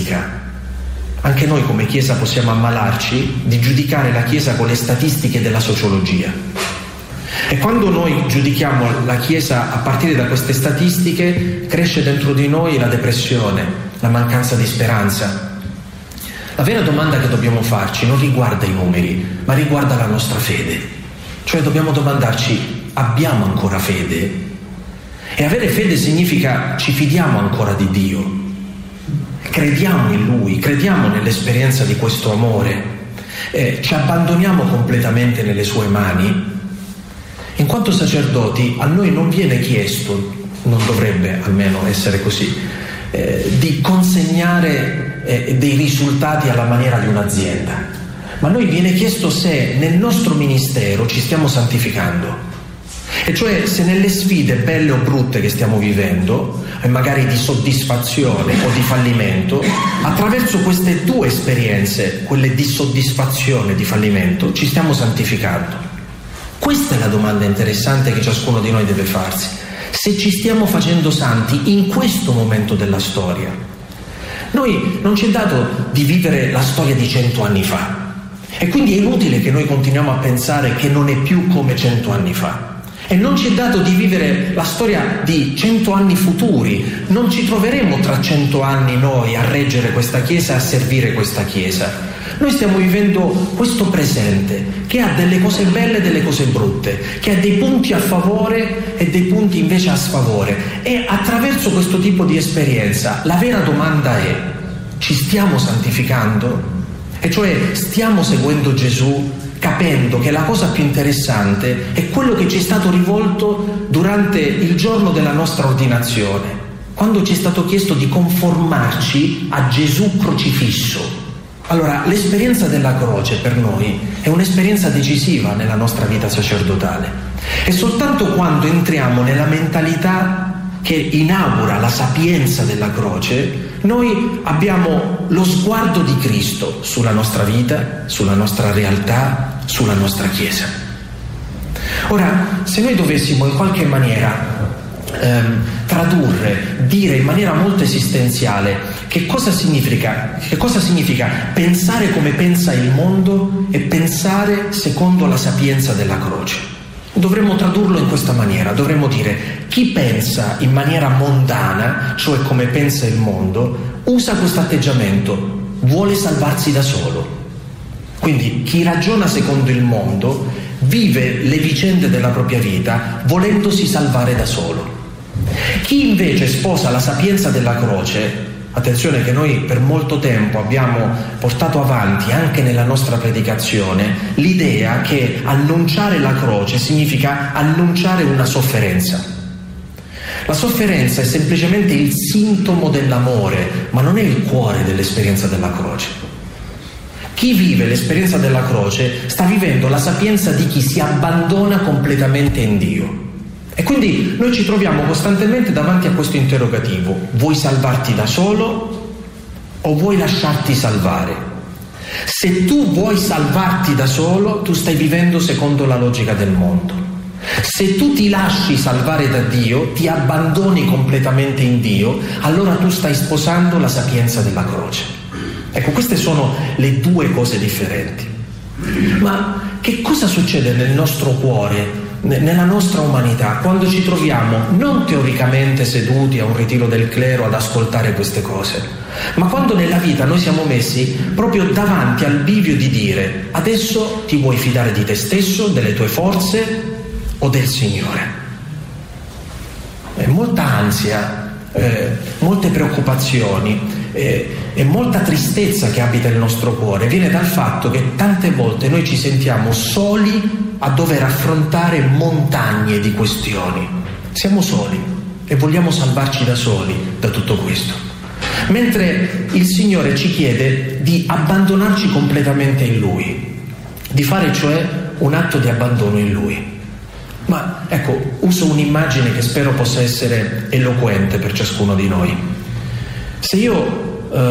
statistica. Anche noi come Chiesa possiamo ammalarci di giudicare la Chiesa con le statistiche della sociologia. E quando noi giudichiamo la Chiesa a partire da queste statistiche, cresce dentro di noi la depressione, la mancanza di speranza. La vera domanda che dobbiamo farci non riguarda i numeri, ma riguarda la nostra fede. Cioè dobbiamo domandarci: abbiamo ancora fede? E avere fede significa ci fidiamo ancora di Dio. Crediamo in Lui, crediamo nell'esperienza di questo amore, ci abbandoniamo completamente nelle Sue mani. In quanto sacerdoti a noi non viene chiesto, non dovrebbe almeno essere così, di consegnare dei risultati alla maniera di un'azienda, ma a noi viene chiesto se nel nostro ministero ci stiamo santificando. E cioè se nelle sfide belle o brutte che stiamo vivendo, e magari di soddisfazione o di fallimento, attraverso queste due esperienze, quelle di soddisfazione e di fallimento, ci stiamo santificando. Questa è la domanda interessante che ciascuno di noi deve farsi. Se ci stiamo facendo santi in questo momento della storia. Noi non ci è dato di vivere la storia di 100 anni fa, e quindi è inutile che noi continuiamo a pensare che non è più come 100 anni fa. E non ci è dato di vivere la storia di 100 anni futuri. Non ci troveremo tra 100 anni noi a reggere questa Chiesa e a servire questa Chiesa. Noi stiamo vivendo questo presente che ha delle cose belle e delle cose brutte, che ha dei punti a favore e dei punti invece a sfavore. E attraverso questo tipo di esperienza la vera domanda è: ci stiamo santificando? E cioè stiamo seguendo Gesù, capendo che la cosa più interessante è quello che ci è stato rivolto durante il giorno della nostra ordinazione, quando ci è stato chiesto di conformarci a Gesù crocifisso. Allora, l'esperienza della croce per noi è un'esperienza decisiva nella nostra vita sacerdotale. E soltanto quando entriamo nella mentalità che inaugura la sapienza della croce, noi abbiamo lo sguardo di Cristo sulla nostra vita, sulla nostra realtà, sulla nostra Chiesa. Ora, se noi dovessimo in qualche maniera tradurre, dire in maniera molto esistenziale che cosa significa pensare come pensa il mondo e pensare secondo la sapienza della croce, dovremmo tradurlo in questa maniera. Dovremmo dire: chi pensa in maniera mondana, cioè come pensa il mondo, usa questo atteggiamento, vuole salvarsi da solo. Quindi chi ragiona secondo il mondo vive le vicende della propria vita volendosi salvare da solo. Chi invece sposa la sapienza della croce, attenzione che noi per molto tempo abbiamo portato avanti anche nella nostra predicazione l'idea che annunciare la croce significa annunciare una sofferenza. La sofferenza è semplicemente il sintomo dell'amore, ma non è il cuore dell'esperienza della croce. Chi vive l'esperienza della croce sta vivendo la sapienza di chi si abbandona completamente in Dio. E quindi noi ci troviamo costantemente davanti a questo interrogativo: vuoi salvarti da solo o vuoi lasciarti salvare? Se tu vuoi salvarti da solo, tu stai vivendo secondo la logica del mondo. Se tu ti lasci salvare da Dio, ti abbandoni completamente in Dio, allora tu stai sposando la sapienza della croce. Ecco, queste sono le due cose differenti. Ma che cosa succede nel nostro cuore, nella nostra umanità, quando ci troviamo non teoricamente seduti a un ritiro del clero ad ascoltare queste cose, ma quando nella vita noi siamo messi proprio davanti al bivio di dire: adesso ti vuoi fidare di te stesso, delle tue forze o del Signore? Molta ansia, molte preoccupazioni e molta tristezza che abita il nostro cuore viene dal fatto che tante volte noi ci sentiamo soli a dover affrontare montagne di questioni. Siamo soli e vogliamo salvarci da soli da tutto questo, mentre il Signore ci chiede di abbandonarci completamente in Lui, di fare cioè un atto di abbandono in Lui. Ma ecco, uso un'immagine che spero possa essere eloquente per ciascuno di noi. Se io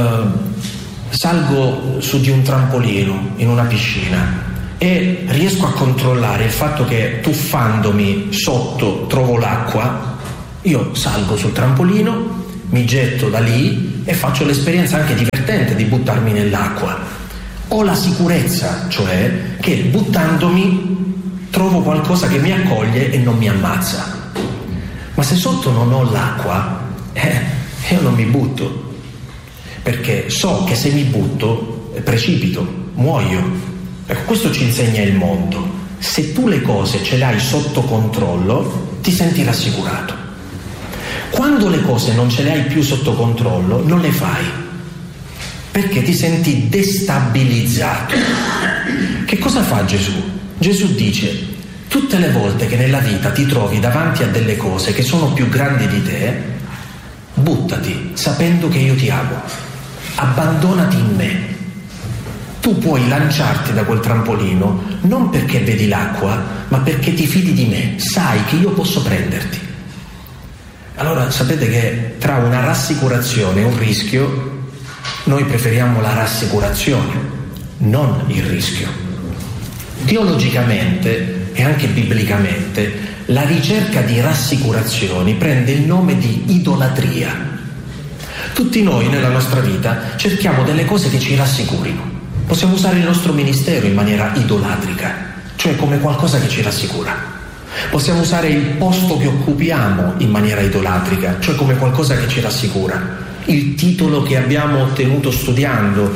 salgo su di un trampolino in una piscina e riesco a controllare il fatto che tuffandomi sotto trovo l'acqua, io salgo sul trampolino, mi getto da lì e faccio l'esperienza anche divertente di buttarmi nell'acqua. Ho la sicurezza, cioè, che buttandomi trovo qualcosa che mi accoglie e non mi ammazza. Ma se sotto non ho l'acqua, io non mi butto, perché so che se mi butto precipito, muoio. Ecco, questo ci insegna il mondo. Se tu le cose ce le hai sotto controllo, ti senti rassicurato. Quando le cose non ce le hai più sotto controllo, non le fai, perché ti senti destabilizzato. Che cosa fa Gesù? Gesù dice: tutte le volte che nella vita ti trovi davanti a delle cose che sono più grandi di te, buttati sapendo che io ti amo, abbandonati in me. Tu puoi lanciarti da quel trampolino non perché vedi l'acqua, ma perché ti fidi di me, sai che io posso prenderti. Allora sapete che tra una rassicurazione e un rischio noi preferiamo la rassicurazione, non il rischio. Teologicamente e anche biblicamente la ricerca di rassicurazioni prende il nome di idolatria. Tutti noi nella nostra vita cerchiamo delle cose che ci rassicurino. Possiamo usare il nostro ministero in maniera idolatrica, cioè come qualcosa che ci rassicura. Possiamo usare il posto che occupiamo in maniera idolatrica, cioè come qualcosa che ci rassicura. Il titolo che abbiamo ottenuto studiando,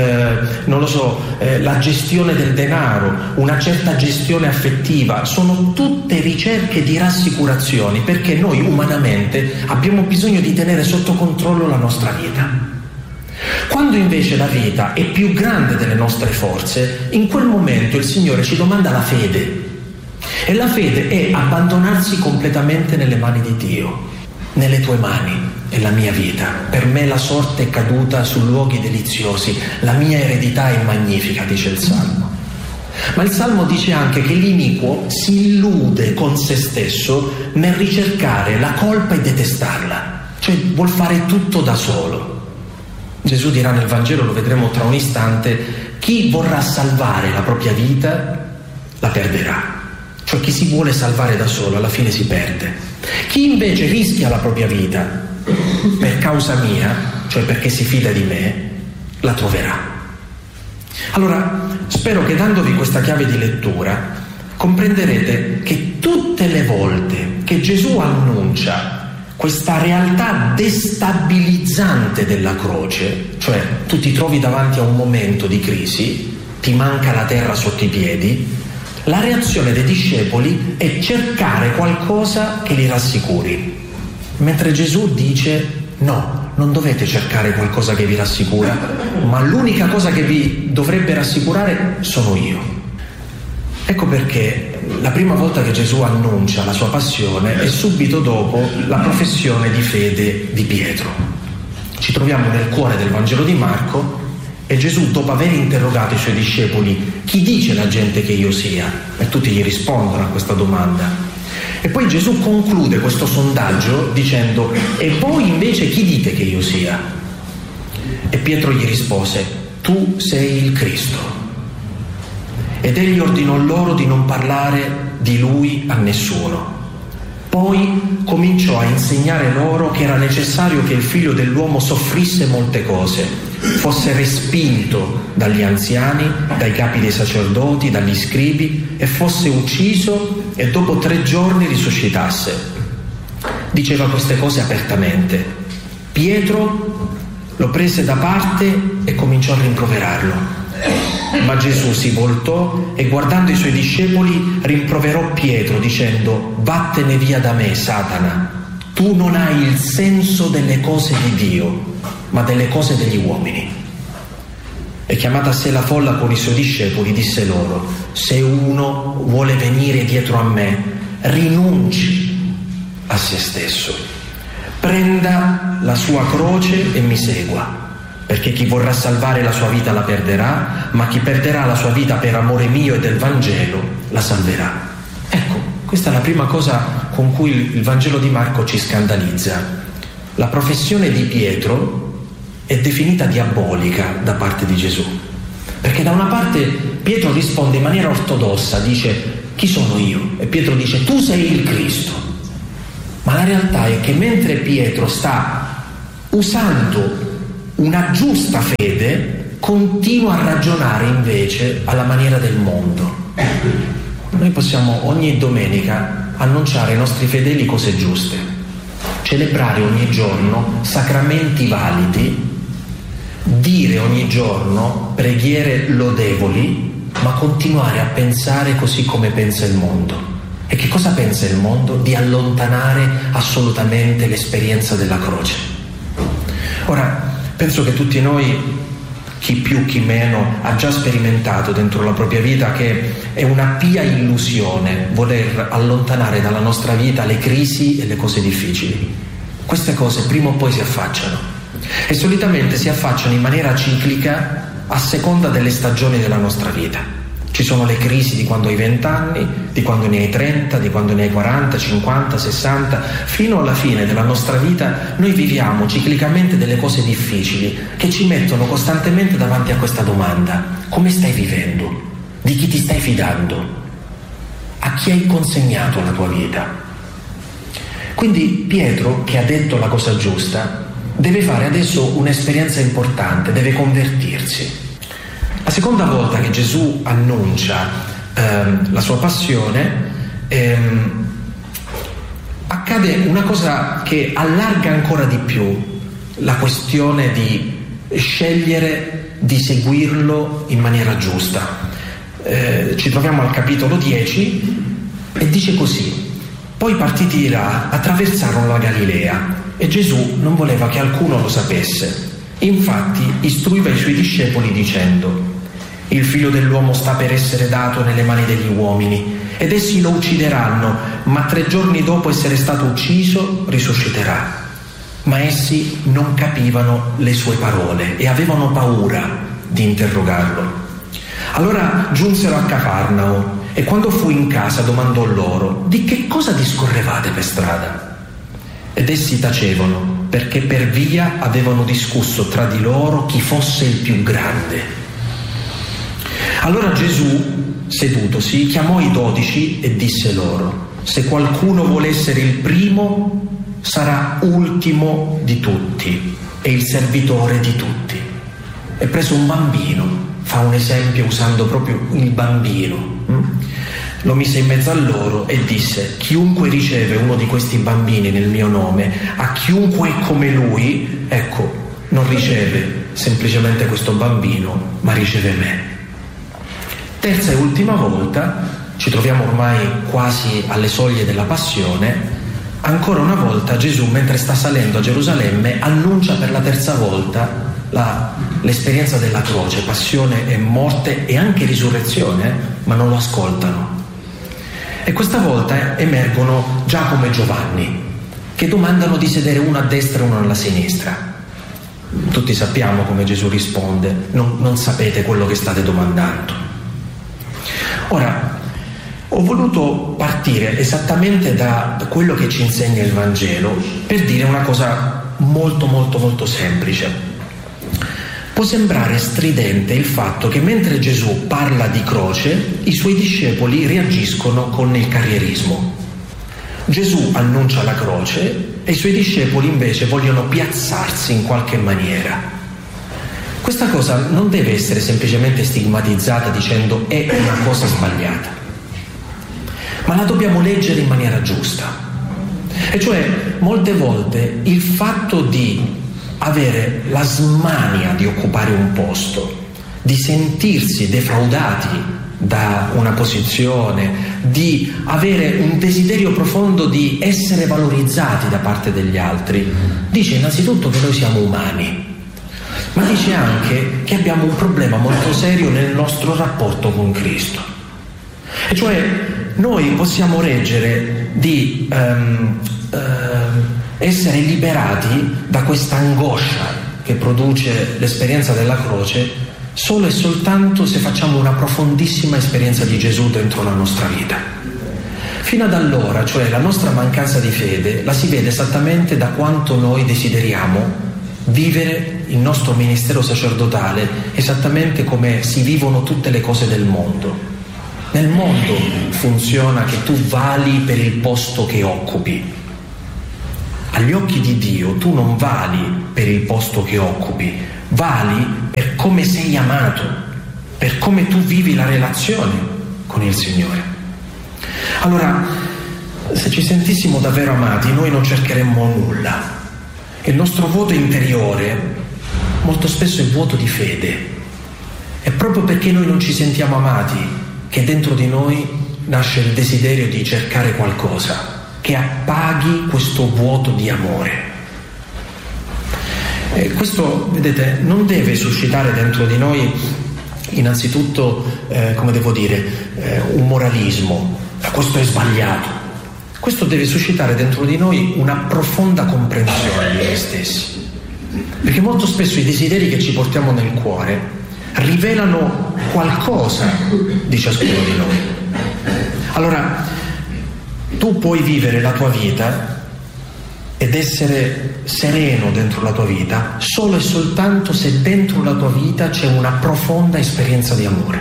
la gestione del denaro, una certa gestione affettiva, sono tutte ricerche di rassicurazioni, perché noi umanamente abbiamo bisogno di tenere sotto controllo la nostra vita. Quando invece la vita è più grande delle nostre forze, in quel momento il Signore ci domanda la fede. E la fede è abbandonarsi completamente nelle mani di Dio. Nelle tue mani è la mia vita. Per me la sorte è caduta su luoghi deliziosi. La mia eredità è magnifica, dice il Salmo. Ma il Salmo dice anche che l'iniquo si illude con se stesso nel ricercare la colpa e detestarla. Cioè vuol fare tutto da solo. Gesù dirà nel Vangelo, lo vedremo tra un istante, chi vorrà salvare la propria vita la perderà. Cioè chi si vuole salvare da solo alla fine si perde. Chi invece rischia la propria vita per causa mia, cioè perché si fida di me, la troverà. Allora, spero che dandovi questa chiave di lettura comprenderete che tutte le volte che Gesù annuncia questa realtà destabilizzante della croce, cioè tu ti trovi davanti a un momento di crisi, ti manca la terra sotto i piedi, la reazione dei discepoli è cercare qualcosa che li rassicuri, mentre Gesù dice no, non dovete cercare qualcosa che vi rassicura, ma l'unica cosa che vi dovrebbe rassicurare sono io. Ecco perché la prima volta che Gesù annuncia la sua passione è subito dopo la professione di fede di Pietro. Ci troviamo nel cuore del Vangelo di Marco e Gesù, dopo aver interrogato i suoi discepoli chi dice la gente che io sia, e tutti gli rispondono a questa domanda, e poi Gesù conclude questo sondaggio dicendo e voi invece chi dite che io sia? E Pietro gli rispose tu sei il Cristo. Ed egli ordinò loro di non parlare di lui a nessuno. Poi cominciò a insegnare loro che era necessario che il figlio dell'uomo soffrisse molte cose, fosse respinto dagli anziani, dai capi dei sacerdoti, dagli scribi, e fosse ucciso e dopo 3 giorni risuscitasse. Diceva queste cose apertamente. Pietro lo prese da parte e cominciò a rimproverarlo. Ma Gesù si voltò e guardando i suoi discepoli rimproverò Pietro dicendo vattene via da me, Satana, tu non hai il senso delle cose di Dio, ma delle cose degli uomini. E chiamata a sé la folla con i suoi discepoli disse loro se uno vuole venire dietro a me rinunci a se stesso, prenda la sua croce e mi segua. Perché chi vorrà salvare la sua vita la perderà, ma chi perderà la sua vita per amore mio e del Vangelo la salverà. Ecco, questa è la prima cosa con cui il Vangelo di Marco ci scandalizza. La professione di Pietro è definita diabolica da parte di Gesù. Perché da una parte Pietro risponde in maniera ortodossa, dice chi sono io? E Pietro dice tu sei il Cristo. Ma la realtà è che mentre Pietro sta usando Una giusta fede continua a ragionare invece alla maniera del mondo. Noi possiamo ogni domenica annunciare ai nostri fedeli cose giuste, celebrare ogni giorno sacramenti validi, dire ogni giorno preghiere lodevoli, ma continuare a pensare così come pensa il mondo. E che cosa pensa il mondo? Di allontanare assolutamente l'esperienza della croce. Ora, penso che tutti noi, chi più chi meno, ha già sperimentato dentro la propria vita che è una pia illusione voler allontanare dalla nostra vita le crisi e le cose difficili. Queste cose prima o poi si affacciano, e solitamente si affacciano in maniera ciclica a seconda delle stagioni della nostra vita. Ci sono le crisi di quando hai 20 anni, di quando ne hai 30, di quando ne hai 40, 50, 60, fino alla fine della nostra vita noi viviamo ciclicamente delle cose difficili che ci mettono costantemente davanti a questa domanda: come stai vivendo? Di chi ti stai fidando? A chi hai consegnato la tua vita? Quindi Pietro, che ha detto la cosa giusta, deve fare adesso un'esperienza importante, deve convertirsi. La seconda volta che Gesù annuncia la sua passione, accade una cosa che allarga ancora di più la questione di scegliere di seguirlo in maniera giusta. Ci troviamo al capitolo 10 e dice così: poi partiti di là attraversarono la Galilea e Gesù non voleva che alcuno lo sapesse. Infatti istruiva i suoi discepoli dicendo: il figlio dell'uomo sta per essere dato nelle mani degli uomini ed essi lo uccideranno, ma 3 giorni dopo essere stato ucciso risusciterà. Ma essi non capivano le sue parole e avevano paura di interrogarlo. Allora giunsero a Cafarnao e quando fu in casa domandò loro: di che cosa discorrevate per strada? Ed essi tacevano, perché per via avevano discusso tra di loro chi fosse il più grande. Allora Gesù, sedutosi, chiamò i 12 e disse loro: se qualcuno vuole essere il primo, sarà ultimo di tutti e il servitore di tutti. E preso un bambino, fa un esempio usando proprio il bambino, lo mise in mezzo a loro e disse: chiunque riceve uno di questi bambini nel mio nome, a chiunque è come lui, ecco, non riceve semplicemente questo bambino, ma riceve me. Terza e ultima volta, ci troviamo ormai quasi alle soglie della passione, ancora una volta Gesù, mentre sta salendo a Gerusalemme, annuncia per la terza volta l'esperienza della croce, passione e morte e anche risurrezione, ma non lo ascoltano. E questa volta emergono Giacomo e Giovanni, che domandano di sedere uno a destra e uno alla sinistra. Tutti sappiamo come Gesù risponde: non sapete quello che state domandando. Ora, ho voluto partire esattamente da quello che ci insegna il Vangelo per dire una cosa molto molto molto semplice. Può sembrare stridente il fatto che mentre Gesù parla di croce, i suoi discepoli reagiscono con il carrierismo. Gesù annuncia la croce e i suoi discepoli invece vogliono piazzarsi in qualche maniera. Questa cosa non deve essere semplicemente stigmatizzata dicendo è una cosa sbagliata, ma la dobbiamo leggere in maniera giusta. E cioè, molte volte il fatto di avere la smania di occupare un posto, di sentirsi defraudati da una posizione, di avere un desiderio profondo di essere valorizzati da parte degli altri, dice innanzitutto che noi siamo umani, ma dice anche che abbiamo un problema molto serio nel nostro rapporto con Cristo. E cioè noi possiamo reggere di essere liberati da questa angoscia che produce l'esperienza della croce solo e soltanto se facciamo una profondissima esperienza di Gesù dentro la nostra vita. Fino ad allora, cioè la nostra mancanza di fede, la si vede esattamente da quanto noi desideriamo vivere il nostro ministero sacerdotale esattamente come si vivono tutte le cose del mondo. Nel mondo funziona che tu vali per il posto che occupi. agli occhi di Dio tu non vali per il posto che occupi, vali per come sei amato, per come tu vivi la relazione con il Signore. Allora, se ci sentissimo davvero amati, noi non cercheremmo nulla. Il nostro vuoto interiore molto spesso è vuoto di fede. È proprio perché noi non ci sentiamo amati che dentro di noi nasce il desiderio di cercare qualcosa che appaghi questo vuoto di amore. E questo, vedete, non deve suscitare dentro di noi innanzitutto, un moralismo. Questo è sbagliato. Questo deve suscitare dentro di noi una profonda comprensione di noi stessi. Perché molto spesso i desideri che ci portiamo nel cuore rivelano qualcosa di ciascuno di noi. Allora, tu puoi vivere la tua vita ed essere sereno dentro la tua vita solo e soltanto se dentro la tua vita c'è una profonda esperienza di amore.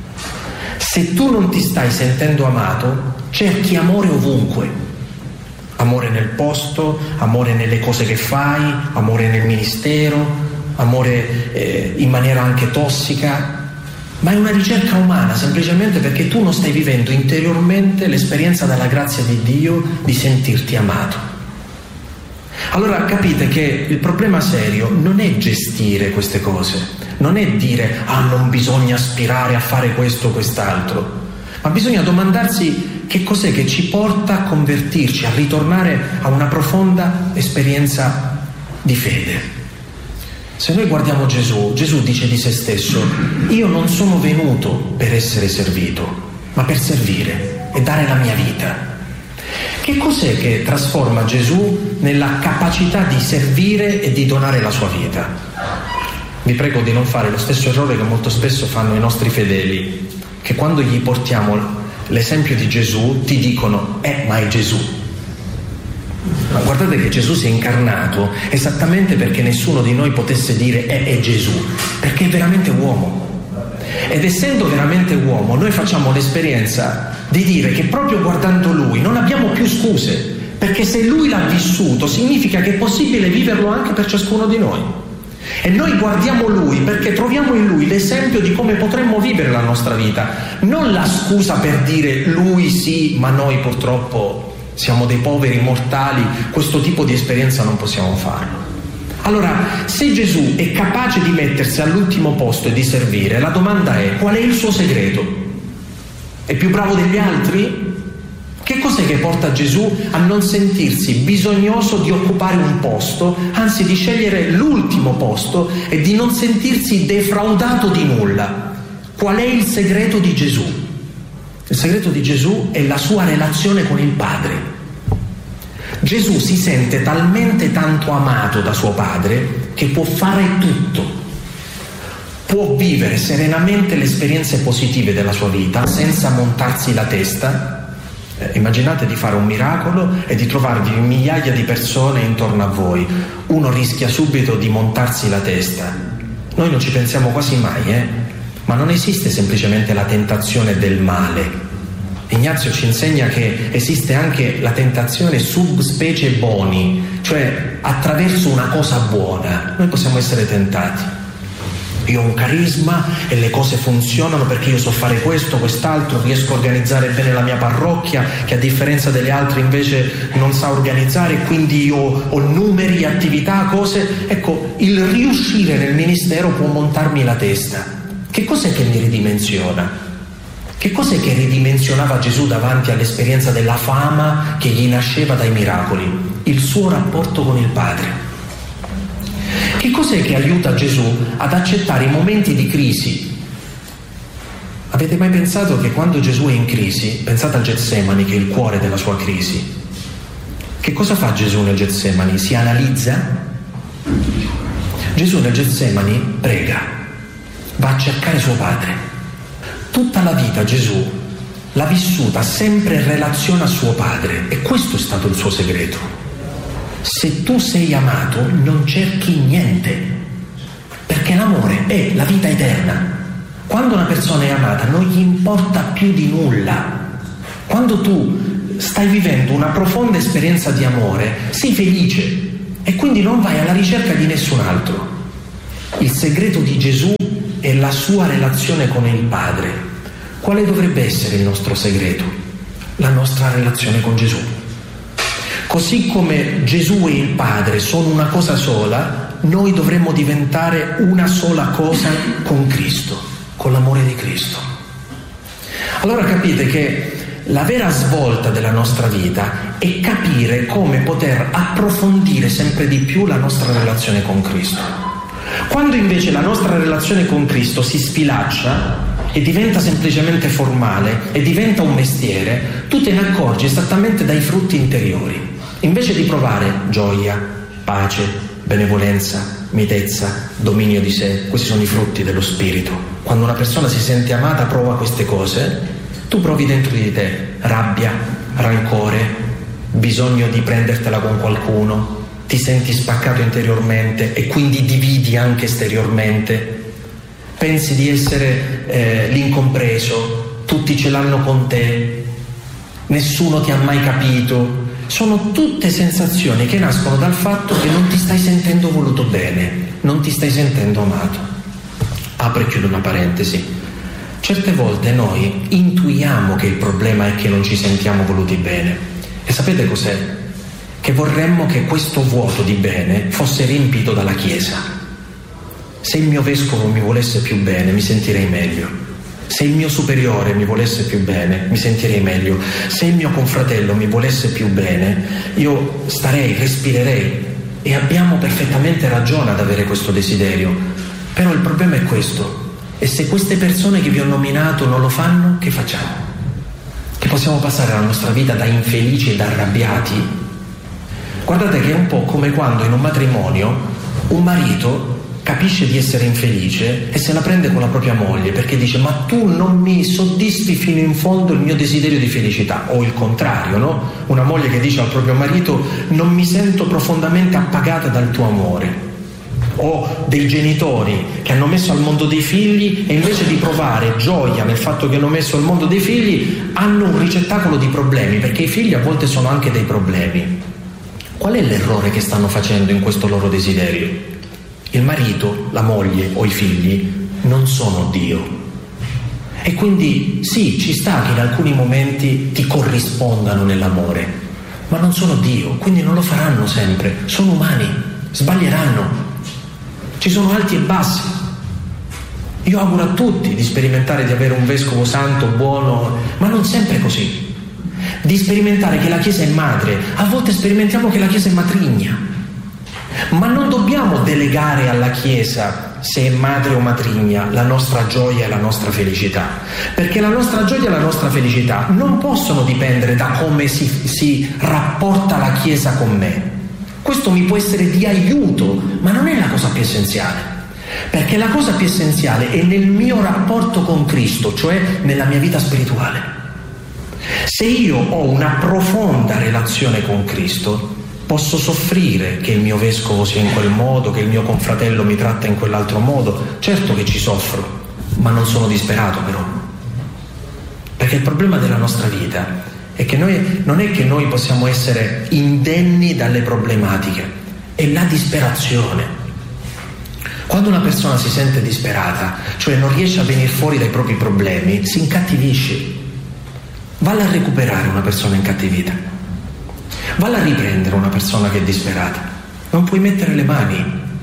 Se tu non ti stai sentendo amato, cerchi amore ovunque. Amore nel posto, amore nelle cose che fai, amore nel ministero, amore in maniera anche tossica. Ma è una ricerca umana, semplicemente perché tu non stai vivendo interiormente l'esperienza della grazia di Dio di sentirti amato. Allora capite che il problema serio non è gestire queste cose, non è dire non bisogna aspirare a fare questo o quest'altro, ma bisogna domandarsi che cos'è che ci porta a convertirci, a ritornare a una profonda esperienza di fede. Se noi guardiamo Gesù dice di se stesso: io non sono venuto per essere servito, ma per servire e dare la mia vita. Che cos'è che trasforma Gesù nella capacità di servire e di donare la sua vita? Vi prego di non fare lo stesso errore che molto spesso fanno i nostri fedeli, che quando gli portiamo l'esempio di Gesù ti dicono ma è Gesù. Ma guardate che Gesù si è incarnato esattamente perché nessuno di noi potesse dire è Gesù, perché è veramente uomo. Ed essendo veramente uomo, noi facciamo l'esperienza di dire che proprio guardando Lui non abbiamo più scuse, perché se Lui l'ha vissuto significa che è possibile viverlo anche per ciascuno di noi. E noi guardiamo Lui perché troviamo in Lui l'esempio di come potremmo vivere la nostra vita, non la scusa per dire Lui sì, ma noi purtroppo siamo dei poveri mortali, questo tipo di esperienza non possiamo farlo. Allora, se Gesù è capace di mettersi all'ultimo posto e di servire, la domanda è: qual è il suo segreto? È più bravo degli altri? Che cos'è che porta Gesù a non sentirsi bisognoso di occupare un posto, anzi di scegliere l'ultimo posto e di non sentirsi defraudato di nulla? Qual è il segreto di Gesù? Il segreto di Gesù è la sua relazione con il Padre. Gesù si sente talmente tanto amato da suo Padre che può fare tutto. Può vivere serenamente le esperienze positive della sua vita senza montarsi la testa. Immaginate di fare un miracolo e di trovarvi migliaia di persone intorno a voi. Uno rischia subito di montarsi la testa. Noi non ci pensiamo quasi mai, ma non esiste semplicemente la tentazione del male. Ignazio ci insegna che esiste anche la tentazione sub specie boni, cioè attraverso una cosa buona noi possiamo essere tentati. Io ho un carisma e le cose funzionano perché io so fare questo, quest'altro, riesco a organizzare bene la mia parrocchia, che a differenza delle altre invece non sa organizzare, quindi io ho numeri, attività, cose. Ecco, il riuscire nel ministero può montarmi la testa. Che cos'è che mi ridimensiona? Che cos'è che ridimensionava Gesù davanti all'esperienza della fama che gli nasceva dai miracoli? Il suo rapporto con il Padre. Che cos'è che aiuta Gesù ad accettare i momenti di crisi? Avete mai pensato che quando Gesù è in crisi, pensate al Getsemani che è il cuore della sua crisi, che cosa fa Gesù nel Getsemani? Si analizza? Gesù nel Getsemani prega, va a cercare suo Padre. Tutta la vita Gesù l'ha vissuta sempre in relazione a suo Padre e questo è stato il suo segreto. Se tu sei amato non cerchi niente, perché l'amore è la vita eterna. Quando una persona è amata non gli importa più di nulla. Quando tu stai vivendo una profonda esperienza di amore, sei felice e quindi non vai alla ricerca di nessun altro. Il segreto di Gesù è la sua relazione con il Padre. Quale dovrebbe essere il nostro segreto? La nostra relazione con Gesù. Così come Gesù e il Padre sono una cosa sola, noi dovremmo diventare una sola cosa con Cristo, con l'amore di Cristo. Allora capite che la vera svolta della nostra vita è capire come poter approfondire sempre di più la nostra relazione con Cristo. Quando invece la nostra relazione con Cristo si sfilaccia e diventa semplicemente formale e diventa un mestiere, tu te ne accorgi esattamente dai frutti interiori. Invece di provare gioia, pace, benevolenza, mitezza, dominio di sé, questi sono i frutti dello spirito. Quando una persona si sente amata prova queste cose, tu provi dentro di te rabbia, rancore, bisogno di prendertela con qualcuno, ti senti spaccato interiormente e quindi dividi anche esteriormente, pensi di essere l'incompreso, tutti ce l'hanno con te, nessuno ti ha mai capito. Sono tutte sensazioni che nascono dal fatto che non ti stai sentendo voluto bene, non ti stai sentendo amato. Apro e chiudo una parentesi. Certe volte noi intuiamo che il problema è che non ci sentiamo voluti bene. E sapete cos'è? Che vorremmo che questo vuoto di bene fosse riempito dalla Chiesa. Se il mio vescovo mi volesse più bene, mi sentirei meglio. Se il mio superiore mi volesse più bene, mi sentirei meglio. Se il mio confratello mi volesse più bene, io starei, respirerei. E abbiamo perfettamente ragione ad avere questo desiderio. Però il problema è questo. E se queste persone che vi ho nominato non lo fanno, che facciamo? Che possiamo passare la nostra vita da infelici ed arrabbiati? Guardate che è un po' come quando in un matrimonio un marito capisce di essere infelice e se la prende con la propria moglie perché dice: ma tu non mi soddisfi fino in fondo il mio desiderio di felicità. O il contrario, no? Una moglie che dice al proprio marito: non mi sento profondamente appagata dal tuo amore. O dei genitori che hanno messo al mondo dei figli e invece di provare gioia nel fatto che hanno messo al mondo dei figli hanno un ricettacolo di problemi, perché i figli a volte sono anche dei problemi. Qual è l'errore che stanno facendo in questo loro desiderio? Il marito, la moglie o i figli non sono Dio. E quindi sì, ci sta che in alcuni momenti ti corrispondano nell'amore, ma non sono Dio, quindi non lo faranno sempre. Sono umani, sbaglieranno. Ci sono alti e bassi. Io auguro a tutti di sperimentare di avere un vescovo santo, buono, ma non sempre così. Di sperimentare che la Chiesa è madre. A volte sperimentiamo che la Chiesa è matrigna. Ma non dobbiamo delegare alla Chiesa, se è madre o matrigna, la nostra gioia e la nostra felicità. Perché la nostra gioia e la nostra felicità non possono dipendere da come si rapporta la Chiesa con me. Questo mi può essere di aiuto, ma non è la cosa più essenziale, perché la cosa più essenziale è nel mio rapporto con Cristo, cioè nella mia vita spirituale. Se io ho una profonda relazione con Cristo, posso soffrire che il mio vescovo sia in quel modo, che il mio confratello mi tratta in quell'altro modo. Certo che ci soffro, ma non sono disperato però. Perché il problema della nostra vita è che non è che noi possiamo essere indenni dalle problematiche, è la disperazione. Quando una persona si sente disperata, cioè non riesce a venire fuori dai propri problemi, si incattivisce. Valla a recuperare una persona incattivita, valla a riprendere una persona che è disperata. Non puoi mettere le mani.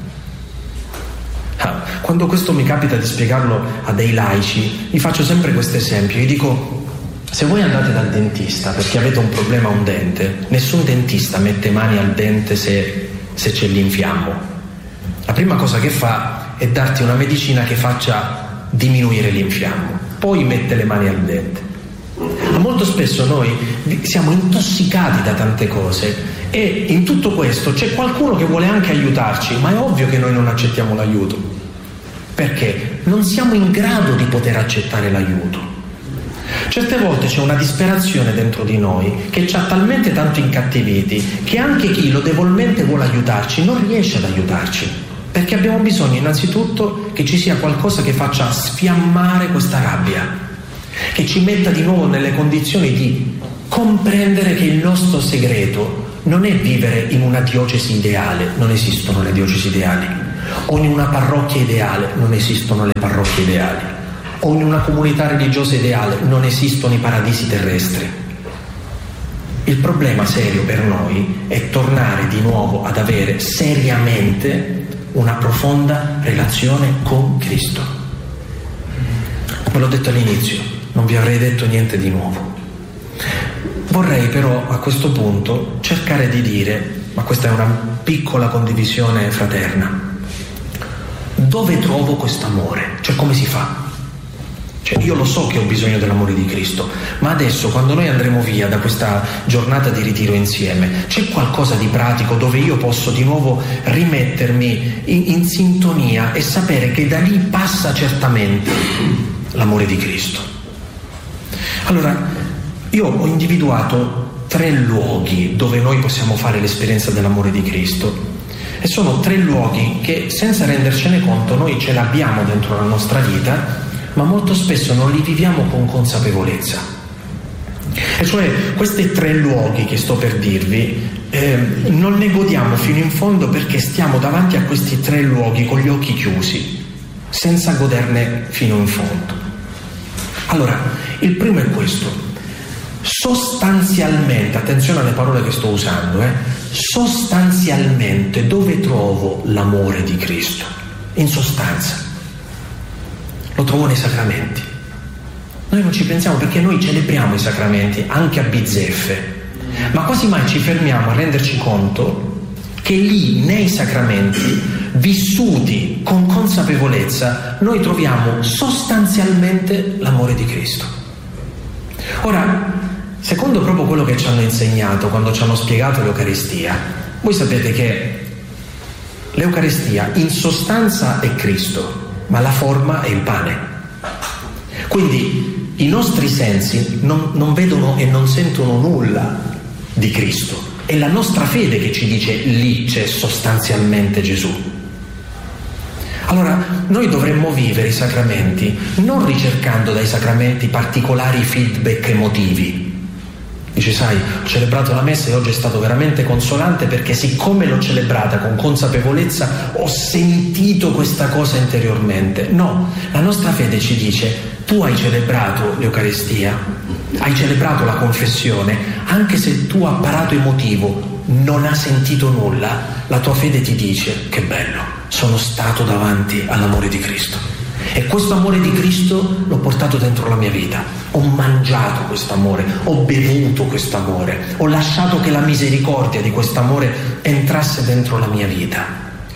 Quando questo mi capita di spiegarlo a dei laici, gli faccio sempre questo esempio. Gli dico: se voi andate dal dentista perché avete un problema a un dente, nessun dentista mette mani al dente se c'è l'infiammo. La prima cosa che fa è darti una medicina che faccia diminuire l'infiammo, poi mette le mani al dente. Molto spesso noi siamo intossicati da tante cose e in tutto questo c'è qualcuno che vuole anche aiutarci, ma è ovvio che noi non accettiamo l'aiuto, perché non siamo in grado di poter accettare l'aiuto. Certe volte c'è una disperazione dentro di noi che ci ha talmente tanto incattiviti che anche chi lodevolmente vuole aiutarci non riesce ad aiutarci, perché abbiamo bisogno innanzitutto che ci sia qualcosa che faccia sfiammare questa rabbia, che ci metta di nuovo nelle condizioni di comprendere che il nostro segreto non è vivere in una diocesi ideale, non esistono le diocesi ideali, o in una parrocchia ideale, non esistono le parrocchie ideali, o in una comunità religiosa ideale, non esistono i paradisi terrestri. Il problema serio per noi è tornare di nuovo ad avere seriamente una profonda relazione con Cristo. Ve l'ho detto all'inizio, non vi avrei detto niente di nuovo. Vorrei però a questo punto cercare di dire, ma questa è una piccola condivisione fraterna, dove trovo questo amore? Cioè come si fa? Cioè io lo so che ho bisogno dell'amore di Cristo, ma adesso quando noi andremo via da questa giornata di ritiro insieme, c'è qualcosa di pratico dove io posso di nuovo rimettermi in sintonia e sapere che da lì passa certamente l'amore di Cristo? Allora, io ho individuato 3 luoghi dove noi possiamo fare l'esperienza dell'amore di Cristo, e sono 3 luoghi che senza rendercene conto noi ce l'abbiamo dentro la nostra vita, ma molto spesso non li viviamo con consapevolezza. E cioè questi 3 luoghi che sto per dirvi non ne godiamo fino in fondo perché stiamo davanti a questi 3 luoghi con gli occhi chiusi, senza goderne fino in fondo. Allora, il primo è questo. Sostanzialmente, attenzione alle parole che sto usando, sostanzialmente dove trovo l'amore di Cristo? In sostanza, lo trovo nei sacramenti. Noi non ci pensiamo perché noi celebriamo i sacramenti anche a bizzeffe, ma quasi mai ci fermiamo a renderci conto che lì nei sacramenti, vissuti con consapevolezza, noi troviamo sostanzialmente l'amore di Cristo. Ora, secondo proprio quello che ci hanno insegnato quando ci hanno spiegato l'Eucaristia, voi sapete che l'Eucaristia in sostanza è Cristo, ma la forma è il pane. Quindi i nostri sensi non vedono e non sentono nulla di Cristo, è la nostra fede che ci dice lì c'è sostanzialmente Gesù. Allora noi dovremmo vivere i sacramenti non ricercando dai sacramenti particolari feedback emotivi. Dice, sai, ho celebrato la messa e oggi è stato veramente consolante perché siccome l'ho celebrata con consapevolezza ho sentito questa cosa interiormente. No, la nostra fede ci dice, tu hai celebrato l'Eucaristia, hai celebrato la confessione, anche se il tuo apparato emotivo non ha sentito nulla, la tua fede ti dice, che bello, sono stato davanti all'amore di Cristo. E questo amore di Cristo l'ho portato dentro la mia vita, ho mangiato questo amore, ho bevuto questo amore, ho lasciato che la misericordia di questo amore entrasse dentro la mia vita.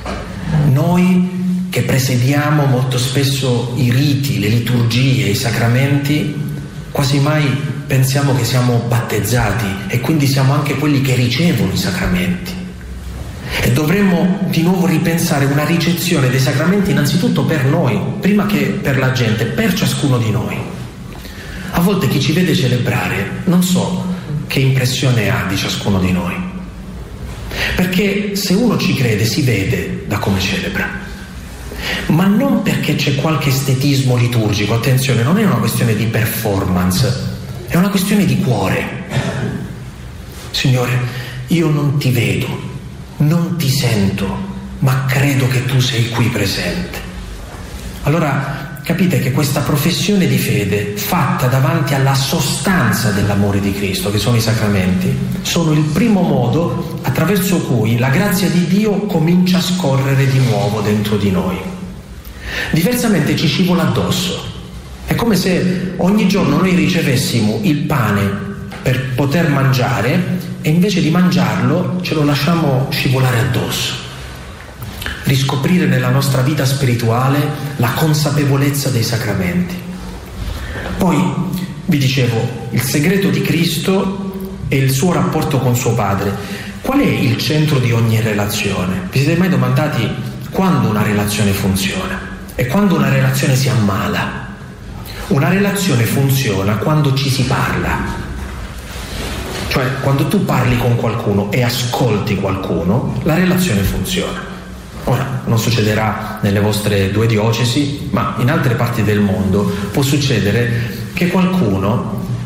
Noi che presediamo molto spesso i riti, le liturgie, i sacramenti, quasi mai pensiamo che siamo battezzati e quindi siamo anche quelli che ricevono i sacramenti. E dovremmo di nuovo ripensare una ricezione dei sacramenti innanzitutto per noi, prima che per la gente, per ciascuno di noi. A volte chi ci vede celebrare non so che impressione ha di ciascuno di noi, perché se uno ci crede si vede da come celebra, ma non perché c'è qualche estetismo liturgico. Attenzione, non è una questione di performance, è una questione di cuore. Signore, io non ti vedo, non ti sento, ma credo che tu sei qui presente. Allora capite che questa professione di fede fatta davanti alla sostanza dell'amore di Cristo, che sono i sacramenti, sono il primo modo attraverso cui la grazia di Dio comincia a scorrere di nuovo dentro di noi. Diversamente ci scivola addosso. È come se ogni giorno noi ricevessimo il pane per poter mangiare e invece di mangiarlo ce lo lasciamo scivolare addosso. Riscoprire nella nostra vita spirituale la consapevolezza dei sacramenti. Poi vi dicevo, il segreto di Cristo è il suo rapporto con suo Padre. Qual è il centro di ogni relazione? Vi siete mai domandati quando una relazione funziona e quando una relazione si ammala? Una relazione funziona quando ci si parla. Cioè, quando tu parli con qualcuno e ascolti qualcuno, la relazione funziona. Ora, non succederà nelle vostre 2 diocesi, ma in altre parti del mondo può succedere che qualcuno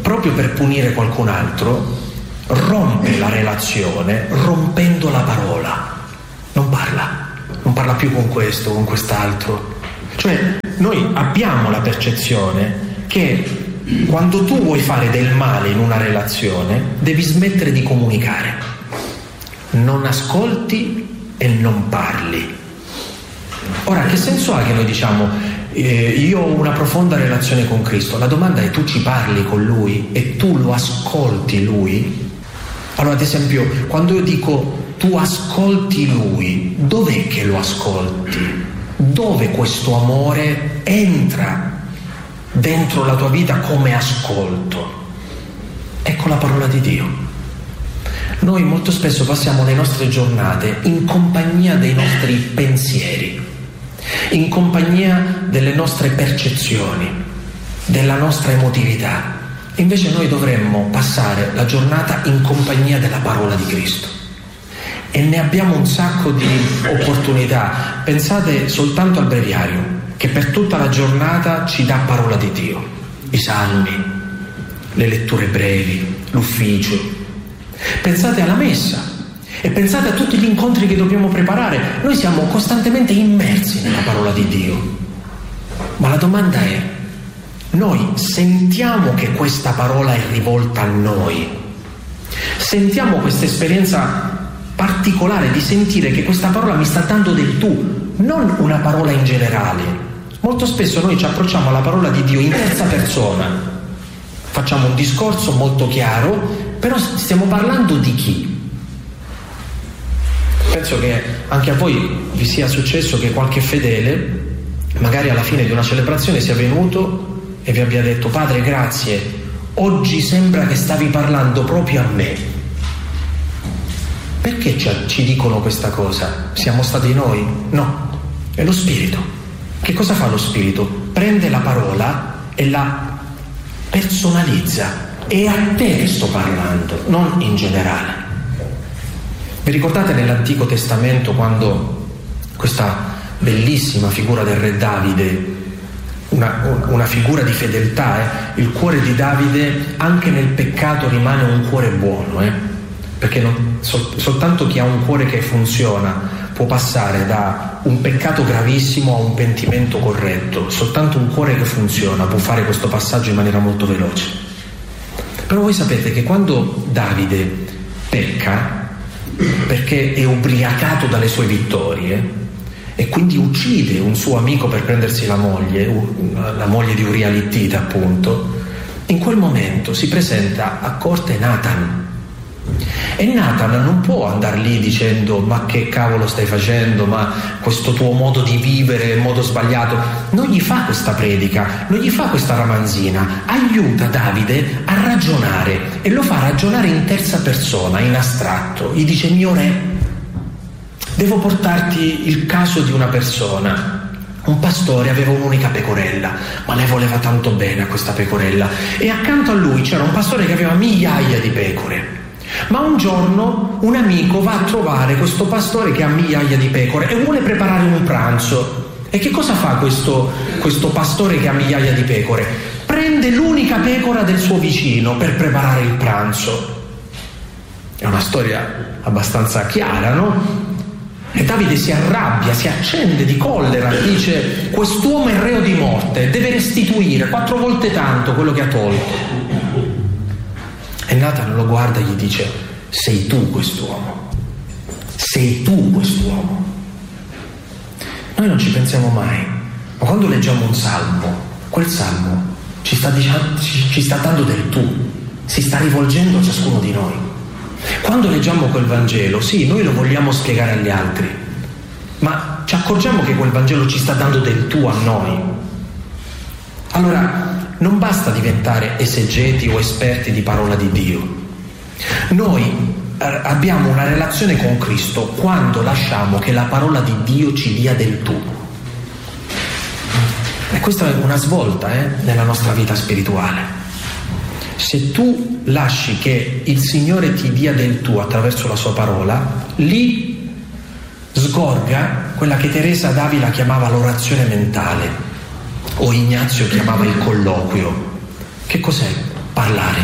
proprio per punire qualcun altro, rompe la relazione rompendo la parola. Non parla più con questo, con quest'altro. Cioè, noi abbiamo la percezione che quando tu vuoi fare del male in una relazione, devi smettere di comunicare. Non ascolti e non parli. Ora, che senso ha che noi diciamo io ho una profonda relazione con Cristo? La domanda è: tu ci parli con Lui e tu lo ascolti Lui? Allora, ad esempio, quando io dico tu ascolti Lui, dov'è che lo ascolti? Dove questo amore entra dentro la tua vita come ascolto? Ecco la parola di Dio. Noi molto spesso passiamo le nostre giornate in compagnia dei nostri pensieri, in compagnia delle nostre percezioni, della nostra emotività. Invece noi dovremmo passare la giornata in compagnia della parola di Cristo. E ne abbiamo un sacco di opportunità. Pensate soltanto al breviario, che per tutta la giornata ci dà parola di Dio. I salmi, le letture brevi, l'ufficio. Pensate alla messa e pensate a tutti gli incontri che dobbiamo preparare. Noi siamo costantemente immersi nella parola di Dio. Ma la domanda è: noi sentiamo che questa parola è rivolta a noi? Sentiamo questa esperienza particolare di sentire che questa parola mi sta dando del tu, non una parola in generale. Molto spesso noi ci approcciamo alla parola di Dio in terza persona, facciamo un discorso molto chiaro, però stiamo parlando di chi? Penso che anche a voi vi sia successo che qualche fedele magari alla fine di una celebrazione sia venuto e vi abbia detto: padre, grazie, oggi sembra che stavi parlando proprio a me. Perché ci dicono questa cosa? Siamo stati noi? No, è lo Spirito. Che cosa fa lo Spirito? Prende la parola e la personalizza. È a te che sto parlando, non in generale. Vi ricordate nell'Antico Testamento quando questa bellissima figura del re Davide, una figura di fedeltà, il cuore di Davide anche nel peccato rimane un cuore buono, perché soltanto chi ha un cuore che funziona può passare da un peccato gravissimo a un pentimento corretto. Soltanto un cuore che funziona può fare questo passaggio in maniera molto veloce. Però voi sapete che quando Davide pecca, perché è ubriacato dalle sue vittorie e quindi uccide un suo amico per prendersi la moglie di Uria l'Ittita, appunto, in quel momento si presenta a corte Nathan. E Nathan non può andare lì dicendo: ma che cavolo stai facendo, ma questo tuo modo di vivere è modo sbagliato. Non gli fa questa predica, non gli fa questa ramanzina, aiuta Davide a ragionare e lo fa ragionare in terza persona, in astratto. Gli dice: mio re, devo portarti il caso di una persona. Un pastore aveva un'unica pecorella, ma lei voleva tanto bene a questa pecorella, e accanto a lui c'era un pastore che aveva migliaia di pecore. Ma un giorno un amico va a trovare questo pastore che ha migliaia di pecore e vuole preparare un pranzo. E che cosa fa questo pastore che ha migliaia di pecore? Prende l'unica pecora del suo vicino per preparare il pranzo. È una storia abbastanza chiara, no? E Davide si arrabbia, si accende di collera, dice: quest'uomo è reo di morte, deve restituire 4 volte tanto quello che ha tolto. E Nathan lo guarda e gli dice: sei tu quest'uomo, sei tu quest'uomo. Noi non ci pensiamo mai, ma quando leggiamo un salmo, quel salmo ci sta dando del tu, si sta rivolgendo a ciascuno di noi. Quando leggiamo quel Vangelo, sì, noi lo vogliamo spiegare agli altri, ma ci accorgiamo che quel Vangelo ci sta dando del tu a noi. Allora, non basta diventare esegeti o esperti di parola di Dio. Noi abbiamo una relazione con Cristo quando lasciamo che la parola di Dio ci dia del tu. E questa è una svolta nella nostra vita spirituale. Se tu lasci che il Signore ti dia del tu attraverso la sua parola, lì sgorga quella che Teresa d'Avila chiamava l'orazione mentale, o Ignazio chiamava il colloquio. Che cos'è parlare,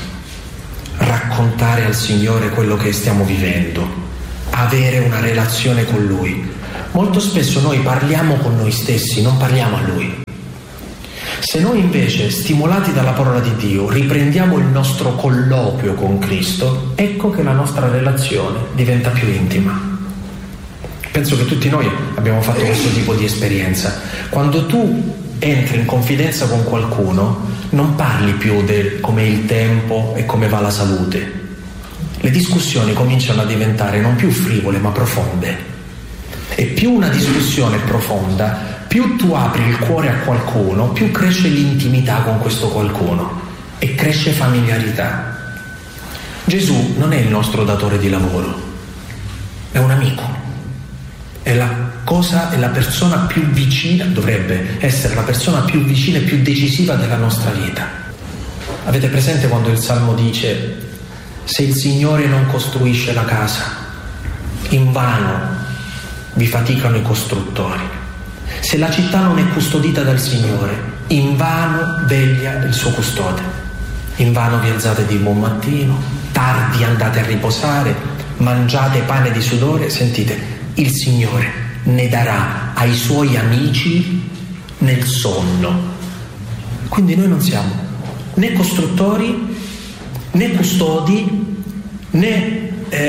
raccontare al Signore quello che stiamo vivendo, avere una relazione con Lui. Molto spesso noi parliamo con noi stessi, non parliamo a Lui. Se noi invece, stimolati dalla parola di Dio, riprendiamo il nostro colloquio con Cristo, ecco che la nostra relazione diventa più intima. Penso che tutti noi abbiamo fatto questo tipo di esperienza. Quando tu entri in confidenza con qualcuno, non parli più del come è il tempo e come va la salute. Le discussioni cominciano a diventare non più frivole ma profonde. E più una discussione è profonda, più tu apri il cuore a qualcuno, più cresce l'intimità con questo qualcuno e cresce familiarità. Gesù non è il nostro datore di lavoro, è un amico. È la persona più vicina, dovrebbe essere la persona più vicina e più decisiva della nostra vita. Avete presente quando il Salmo dice: se il Signore non costruisce la casa, invano vi faticano i costruttori. Se la città non è custodita dal Signore, invano veglia il suo custode. Invano vi alzate di buon mattino, tardi andate a riposare, mangiate pane di sudore. Sentite, il Signore ne darà ai suoi amici nel sonno. Quindi noi non siamo né costruttori, né custodi, né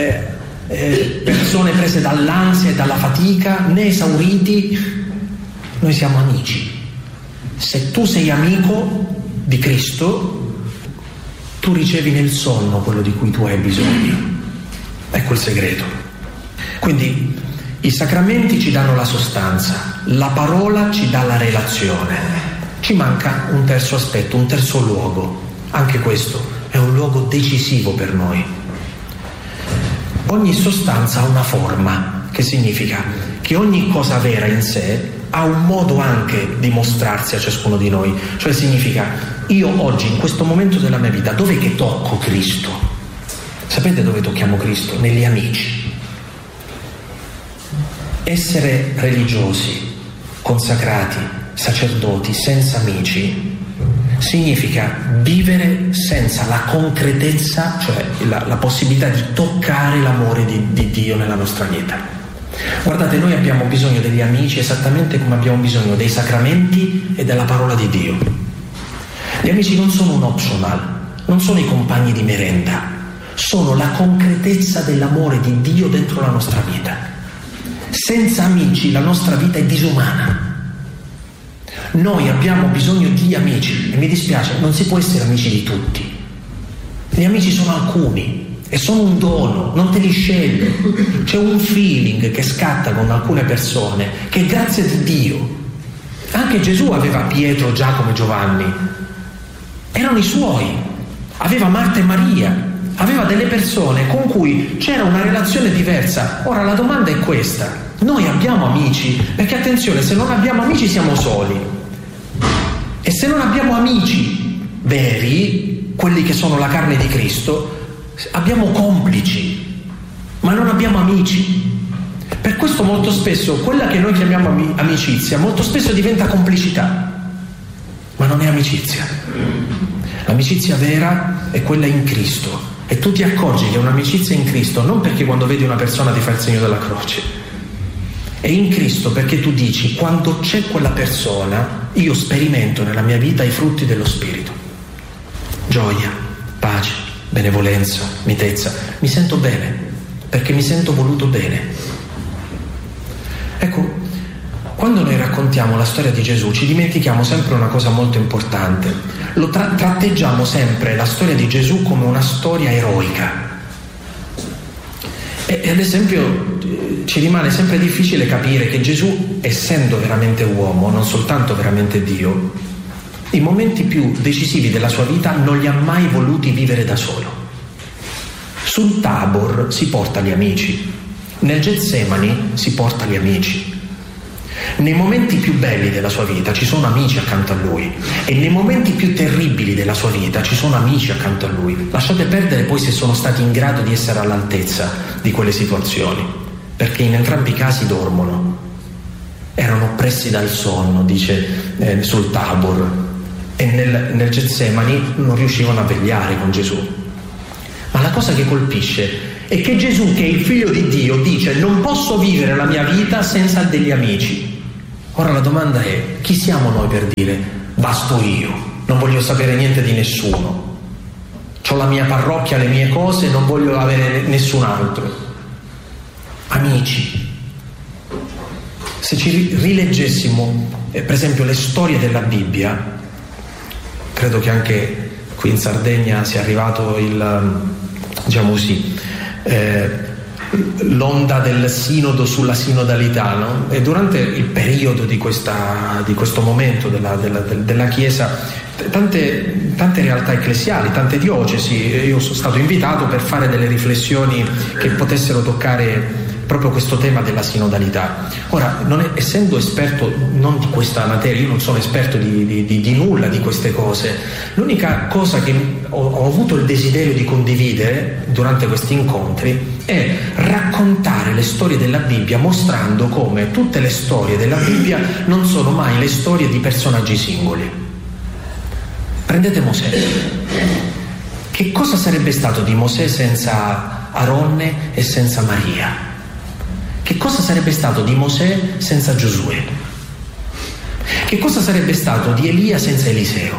persone prese dall'ansia e dalla fatica, né esauriti. Noi siamo amici. Se tu sei amico di Cristo, tu ricevi nel sonno quello di cui tu hai bisogno. Ecco il segreto. Quindi i sacramenti ci danno la sostanza, la parola ci dà la relazione. Ci manca un terzo aspetto, un terzo luogo. Anche questo è un luogo decisivo per noi. Ogni sostanza ha una forma, che significa che ogni cosa vera in sé ha un modo anche di mostrarsi a ciascuno di noi. Cioè significa, io oggi, in questo momento della mia vita, dov'è che tocco Cristo? Sapete dove tocchiamo Cristo? Negli amici. Essere religiosi, consacrati, sacerdoti, senza amici, significa vivere senza la concretezza, cioè la possibilità di toccare l'amore di Dio nella nostra vita. Guardate, noi abbiamo bisogno degli amici esattamente come abbiamo bisogno dei sacramenti e della parola di Dio. Gli amici non sono un optional, non sono i compagni di merenda, sono la concretezza dell'amore di Dio dentro la nostra vita. Senza amici la nostra vita è disumana. Noi abbiamo bisogno di amici e mi dispiace, non si può essere amici di tutti. Gli amici sono alcuni e sono un dono, non te li scegli. C'è un feeling che scatta con alcune persone che è grazia di Dio. Anche Gesù aveva Pietro, Giacomo e Giovanni, erano i suoi, aveva Marta e Maria, aveva delle persone con cui c'era una relazione diversa. Ora la domanda è questa: noi abbiamo amici? Perché attenzione, se non abbiamo amici siamo soli, e se non abbiamo amici veri, quelli che sono la carne di Cristo, abbiamo complici, ma non abbiamo amici. Per questo molto spesso quella che noi chiamiamo amicizia molto spesso diventa complicità, ma non è amicizia. L'amicizia vera è quella in Cristo, e tu ti accorgi che è un'amicizia in Cristo non perché quando vedi una persona ti fa il segno della croce. È in Cristo perché tu dici: quando c'è quella persona io sperimento nella mia vita i frutti dello Spirito. Gioia, pace, benevolenza, mitezza. Mi sento bene perché mi sento voluto bene. Ecco, quando noi raccontiamo la storia di Gesù ci dimentichiamo sempre una cosa molto importante. Tratteggiamo sempre la storia di Gesù come una storia eroica. E ad esempio ci rimane sempre difficile capire che Gesù, essendo veramente uomo, non soltanto veramente Dio, i momenti più decisivi della sua vita non li ha mai voluti vivere da solo. Sul Tabor si porta gli amici, nel Getsemani si porta gli amici. Nei momenti più belli della sua vita ci sono amici accanto a lui, e nei momenti più terribili della sua vita ci sono amici accanto a lui. Lasciate perdere poi se sono stati in grado di essere all'altezza di quelle situazioni, perché in entrambi i casi dormono, erano oppressi dal sonno, dice sul Tabor. e nel Getsemani non riuscivano a vegliare con Gesù. Ma la cosa che colpisce è che Gesù, che è il figlio di Dio, dice: non posso vivere la mia vita senza degli amici. Ora la domanda è: chi siamo noi per dire basto io, non voglio sapere niente di nessuno, c'ho la mia parrocchia, le mie cose, non voglio avere nessun altro? Amici. Se ci rileggessimo per esempio le storie della Bibbia, credo che anche qui in Sardegna sia arrivato l'onda del sinodo sulla sinodalità, no? E durante il periodo di questo momento della Chiesa, tante realtà ecclesiali, tante diocesi, io sono stato invitato per fare delle riflessioni che potessero toccare proprio questo tema della sinodalità. Ora, essendo esperto non di questa materia, io non sono esperto di nulla di queste cose, l'unica cosa che ho avuto il desiderio di condividere durante questi incontri è raccontare le storie della Bibbia, mostrando come tutte le storie della Bibbia non sono mai le storie di personaggi singoli. Prendete Mosè. Che cosa sarebbe stato di Mosè senza Aronne e senza Maria? Che cosa sarebbe stato di Mosè senza Giosuè? Che cosa sarebbe stato di Elia senza Eliseo?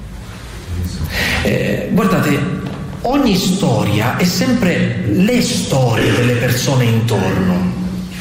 Guardate, ogni storia è sempre le storie delle persone intorno.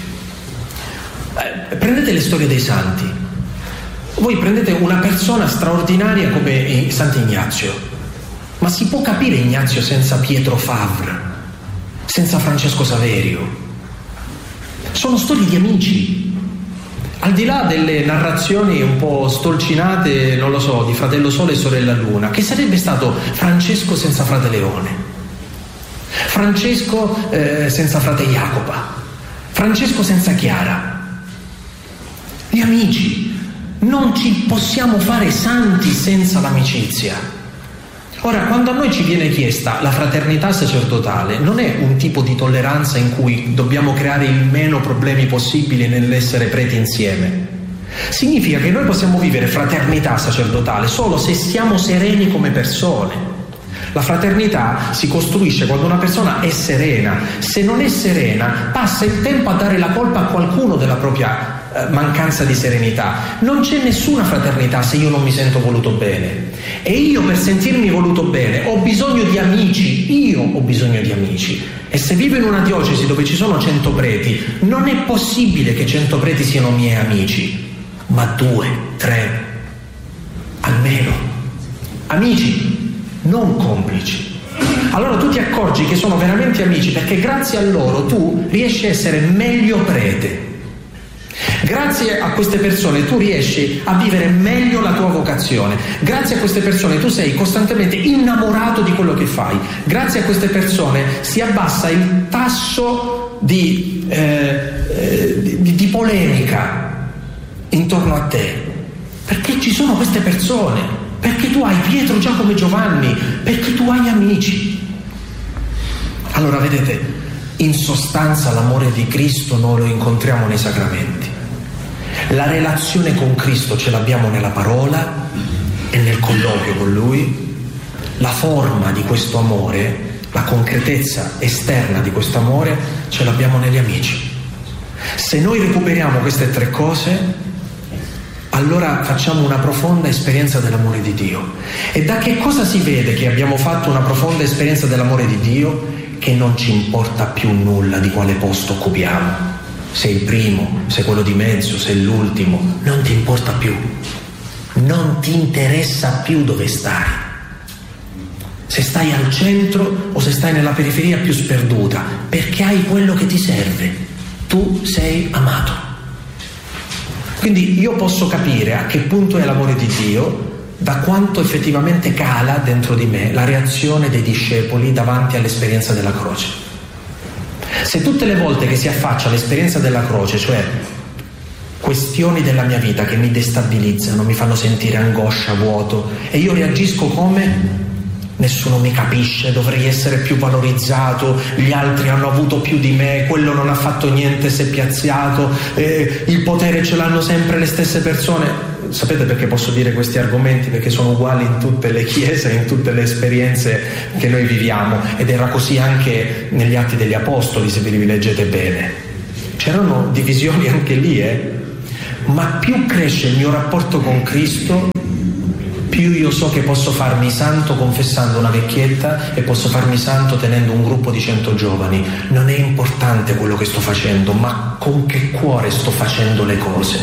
Prendete le storie dei santi. Voi prendete una persona straordinaria come Sant'Ignazio, ma si può capire Ignazio senza Pietro Favre, senza Francesco Saverio? Sono storie di amici, al di là delle narrazioni un po' stolcinate, non lo so, di Fratello Sole e Sorella Luna. Che sarebbe stato Francesco senza frate Leone, Francesco senza frate Jacopa, Francesco senza Chiara? Gli amici. Non ci possiamo fare santi senza l'amicizia. Ora, quando a noi ci viene chiesta la fraternità sacerdotale, non è un tipo di tolleranza in cui dobbiamo creare il meno problemi possibili nell'essere preti insieme. Significa che noi possiamo vivere fraternità sacerdotale solo se siamo sereni come persone. La fraternità si costruisce quando una persona è serena. Se non è serena, passa il tempo a dare la colpa a qualcuno della propria mancanza di serenità. Non c'è nessuna fraternità se io non mi sento voluto bene, e io per sentirmi voluto bene ho bisogno di amici. Io ho bisogno di amici, e se vivo in una diocesi dove ci sono 100 preti, non è possibile che 100 preti siano miei amici, ma 2, 3 almeno. Amici, non complici. Allora tu ti accorgi che sono veramente amici perché grazie a loro tu riesci a essere meglio prete. Grazie a queste persone tu riesci a vivere meglio la tua vocazione. Grazie a queste persone tu sei costantemente innamorato di quello che fai. Grazie a queste persone si abbassa il tasso di polemica intorno a te, perché ci sono queste persone, perché tu hai Pietro, Giacomo e Giovanni, perché tu hai amici. Allora vedete, in sostanza l'amore di Cristo noi lo incontriamo nei sacramenti. La relazione con Cristo ce l'abbiamo nella parola e nel colloquio con Lui. La forma di questo amore, la concretezza esterna di questo amore, ce l'abbiamo negli amici. Se noi recuperiamo queste 3 cose, allora facciamo una profonda esperienza dell'amore di Dio. E da che cosa si vede che abbiamo fatto una profonda esperienza dell'amore di Dio? Che non ci importa più nulla di quale posto occupiamo. Se il primo, se quello di mezzo, se l'ultimo, non ti importa più. Non ti interessa più dove stai. Se stai al centro o se stai nella periferia più sperduta, perché hai quello che ti serve. Tu sei amato. Quindi io posso capire a che punto è l'amore di Dio da quanto effettivamente cala dentro di me la reazione dei discepoli davanti all'esperienza della croce. Se tutte le volte che si affaccia l'esperienza della croce, cioè questioni della mia vita che mi destabilizzano, mi fanno sentire angoscia, vuoto, e io reagisco come nessuno mi capisce, dovrei essere più valorizzato, gli altri hanno avuto più di me, quello non ha fatto niente, si è piazzato, il potere ce l'hanno sempre le stesse persone, sapete perché posso dire questi argomenti? Perché sono uguali in tutte le chiese, in tutte le esperienze che noi viviamo, ed era così anche negli Atti degli Apostoli, se vi rileggete bene. C'erano divisioni anche lì, ma più cresce il mio rapporto con Cristo, più io so che posso farmi santo confessando una vecchietta e posso farmi santo tenendo un gruppo di 100 giovani. Non è importante quello che sto facendo, ma con che cuore sto facendo le cose,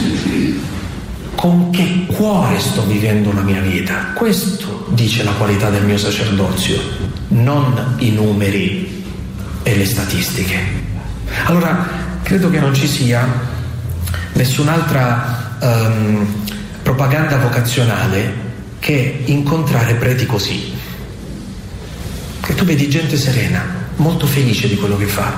con che cuore sto vivendo la mia vita. Questo dice la qualità del mio sacerdozio, non i numeri e le statistiche. Allora, credo che non ci sia nessun'altra propaganda vocazionale che incontrare preti così, che tu vedi gente serena, molto felice di quello che fa,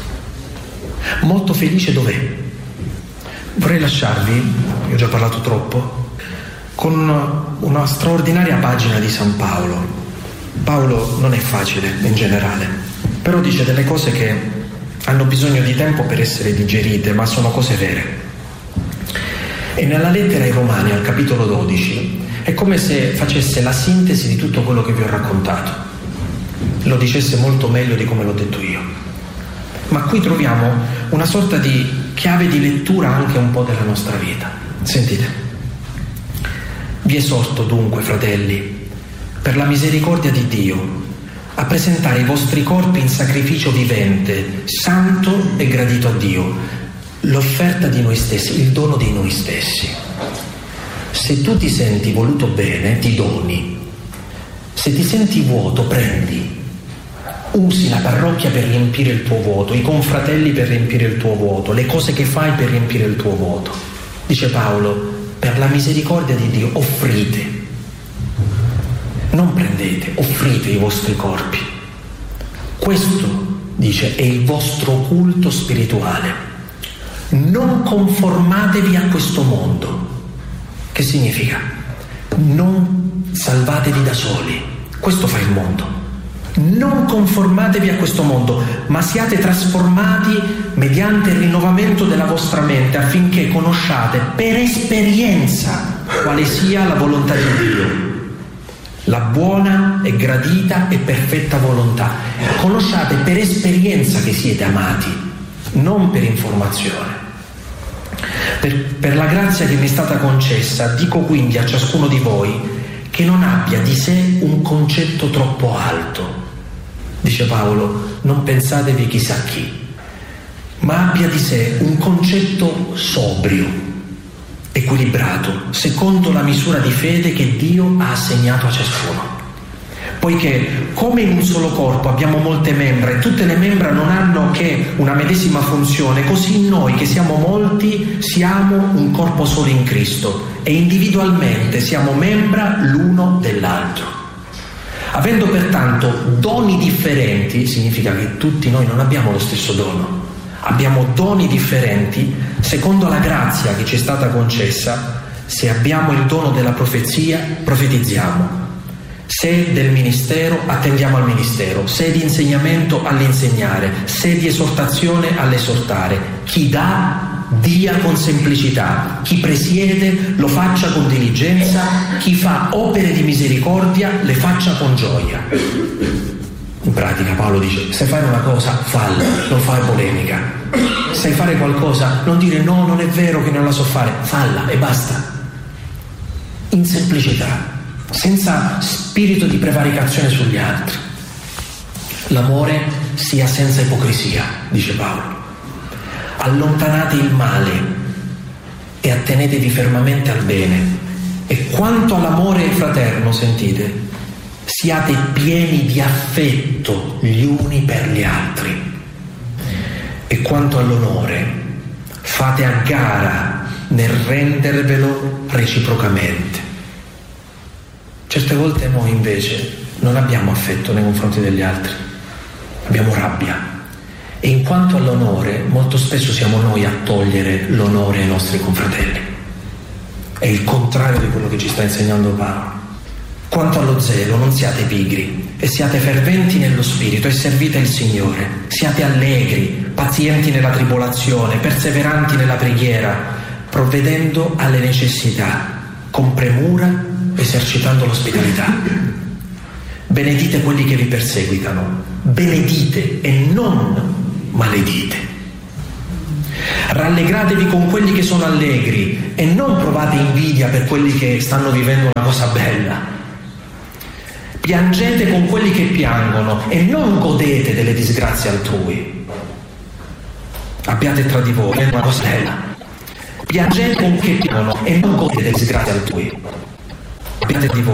molto felice dov'è. Vorrei lasciarvi, io ho già parlato troppo, con una straordinaria pagina di San Paolo. Paolo non è facile in generale, però dice delle cose che hanno bisogno di tempo per essere digerite, ma sono cose vere. E nella lettera ai Romani, al capitolo 12, è come se facesse la sintesi di tutto quello che vi ho raccontato, lo dicesse molto meglio di come l'ho detto io. Ma qui troviamo una sorta di chiave di lettura anche un po' della nostra vita. Sentite: vi esorto dunque, fratelli, per la misericordia di Dio, a presentare i vostri corpi in sacrificio vivente, santo e gradito a Dio, l'offerta di noi stessi, il dono di noi stessi. Se tu ti senti voluto bene, ti doni. Se ti senti vuoto, prendi. Usi la parrocchia per riempire il tuo vuoto, i confratelli per riempire il tuo vuoto, le cose che fai per riempire il tuo vuoto. Dice Paolo, per la misericordia di Dio, offrite. Non prendete, offrite i vostri corpi. Questo, dice, è il vostro culto spirituale. Non conformatevi a questo mondo. Che significa? Non salvatevi da soli. Questo fa il mondo. Non conformatevi a questo mondo, ma siate trasformati mediante il rinnovamento della vostra mente, affinché conosciate per esperienza quale sia la volontà di Dio, la buona e gradita e perfetta volontà. Conosciate per esperienza che siete amati, non per informazione. Per la grazia che mi è stata concessa, dico quindi a ciascuno di voi che non abbia di sé un concetto troppo alto. Dice Paolo, non pensatevi chissà chi, ma abbia di sé un concetto sobrio, equilibrato, secondo la misura di fede che Dio ha assegnato a ciascuno. Poiché come in un solo corpo abbiamo molte membra e tutte le membra non hanno che una medesima funzione, così noi che siamo molti siamo un corpo solo in Cristo e individualmente siamo membra l'uno dell'altro. Avendo pertanto doni differenti, significa che tutti noi non abbiamo lo stesso dono, abbiamo doni differenti secondo la grazia che ci è stata concessa. Se abbiamo il dono della profezia, profetizziamo. Se del ministero, attendiamo al ministero. Se di insegnamento, all'insegnare. Se di esortazione, all'esortare. Chi dà, dia con semplicità. Chi presiede, lo faccia con diligenza. Chi fa opere di misericordia, le faccia con gioia. In pratica Paolo dice: sai fare una cosa, falla, non fare polemica. Sai fare qualcosa, non dire no, non è vero che non la so fare, falla e basta. In semplicità, senza spirito di prevaricazione sugli altri. L'amore sia senza ipocrisia, dice Paolo. Allontanate il male e attenetevi fermamente al bene. E quanto all'amore fraterno, sentite, siate pieni di affetto gli uni per gli altri. E quanto all'onore, fate a gara nel rendervelo reciprocamente. Certe volte noi invece non abbiamo affetto nei confronti degli altri, abbiamo rabbia. E in quanto all'onore, molto spesso siamo noi a togliere l'onore ai nostri confratelli. È il contrario di quello che ci sta insegnando Paolo. Quanto allo zelo, non siate pigri e siate ferventi nello spirito e servite il Signore. Siate allegri, pazienti nella tribolazione, perseveranti nella preghiera, provvedendo alle necessità con premura, esercitando l'ospitalità. Benedite quelli che vi perseguitano, benedite e non maledite. Rallegratevi con quelli che sono allegri e non provate invidia per quelli che stanno vivendo una cosa bella. Piangete con quelli che piangono e non godete delle disgrazie altrui. Abbiate tra di voi una cosa bella. Piangete con chi piangono e non godete delle disgrazie altrui. Abbiate tra di voi